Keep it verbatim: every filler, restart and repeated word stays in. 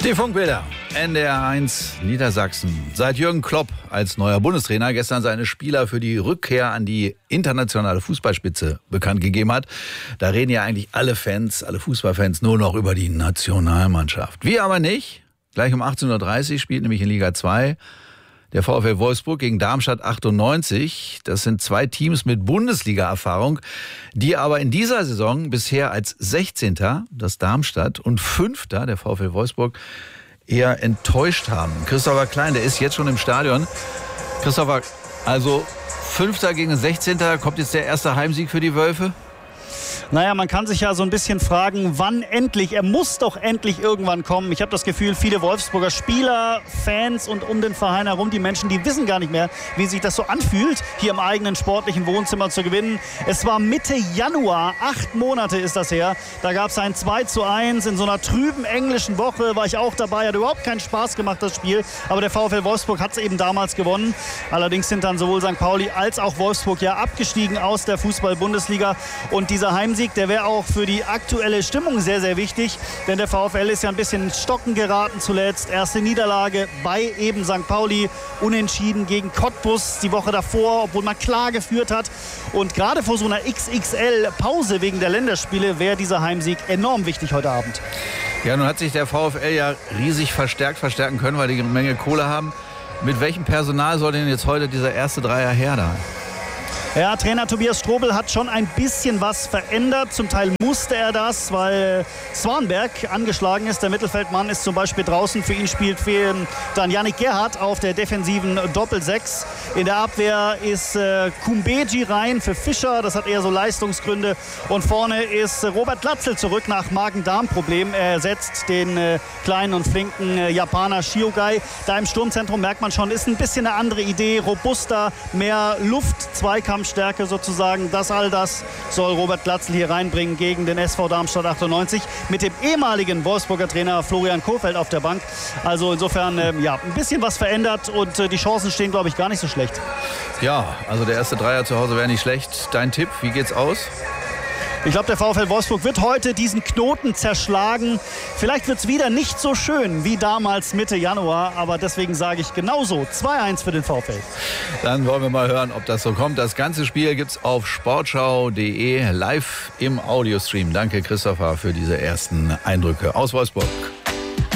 Die Funkbilder, N D R eins Niedersachsen. Seit Jürgen Klopp als neuer Bundestrainer gestern seine Spieler für die Rückkehr an die internationale Fußballspitze bekannt gegeben hat, da reden ja eigentlich alle Fans, alle Fußballfans nur noch über die Nationalmannschaft. Wir aber nicht. Gleich um achtzehn Uhr dreißig spielt nämlich in Liga zwei der VfL Wolfsburg gegen Darmstadt achtundneunzig. Das sind zwei Teams mit Bundesliga-Erfahrung, die aber in dieser Saison bisher als sechzehnter das Darmstadt und fünfter der VfL Wolfsburg eher enttäuscht haben. Christopher Klein, der ist jetzt schon im Stadion. Christopher, also fünfter gegen sechzehnter, kommt jetzt der erste Heimsieg für die Wölfe? Naja, man kann sich ja so ein bisschen fragen, wann endlich? Er muss doch endlich irgendwann kommen. Ich habe das Gefühl, viele Wolfsburger Spieler, Fans und um den Verein herum, die Menschen, die wissen gar nicht mehr, wie sich das so anfühlt, hier im eigenen sportlichen Wohnzimmer zu gewinnen. Es war Mitte Januar, acht Monate ist das her. Da gab es ein zwei zu eins in so einer trüben englischen Woche, war ich auch dabei, hat überhaupt keinen Spaß gemacht, das Spiel. Aber der VfL Wolfsburg hat es eben damals gewonnen. Allerdings sind dann sowohl Sankt Pauli als auch Wolfsburg ja abgestiegen aus der Fußball-Bundesliga. Und dieser Heimsieg, der wäre auch für die aktuelle Stimmung sehr, sehr wichtig. Denn der VfL ist ja ein bisschen ins Stocken geraten zuletzt. Erste Niederlage bei eben Sankt Pauli. Unentschieden gegen Cottbus die Woche davor, obwohl man klar geführt hat. Und gerade vor so einer X X L-Pause wegen der Länderspiele wäre dieser Heimsieg enorm wichtig heute Abend. Ja, nun hat sich der VfL ja riesig verstärkt verstärken können, weil die eine Menge Kohle haben. Mit welchem Personal soll denn jetzt heute dieser erste Dreier her da? Ja, Trainer Tobias Strobel hat schon ein bisschen was verändert. Zum Teil musste er das, weil Swanberg angeschlagen ist. Der Mittelfeldmann ist zum Beispiel draußen. Für ihn spielt dann Yannick Gerhardt auf der defensiven Doppelsechs. In der Abwehr ist äh, Kumbeji rein für Fischer. Das hat eher so Leistungsgründe. Und vorne ist Robert Glatzel zurück nach Magen-Darm-Problem. Er ersetzt den äh, kleinen und flinken äh, Japaner Shiogai. Da im Sturmzentrum merkt man schon, ist ein bisschen eine andere Idee. Robuster, mehr Luft, Zweikampf. Stärke sozusagen, das all das soll Robert Glatzel hier reinbringen gegen den S V Darmstadt achtundneunzig mit dem ehemaligen Wolfsburger Trainer Florian Kohfeldt auf der Bank. Also insofern ähm, ja, ein bisschen was verändert und äh, die Chancen stehen, glaube ich, gar nicht so schlecht. Ja, also der erste Dreier zu Hause wäre nicht schlecht. Dein Tipp, wie geht's aus? Ich glaube, der VfL Wolfsburg wird heute diesen Knoten zerschlagen. Vielleicht wird es wieder nicht so schön wie damals Mitte Januar, aber deswegen sage ich genauso zwei eins für den VfL. Dann wollen wir mal hören, ob das so kommt. Das ganze Spiel gibt es auf sportschau punkt de live im Audiostream. Danke, Christopher, für diese ersten Eindrücke aus Wolfsburg.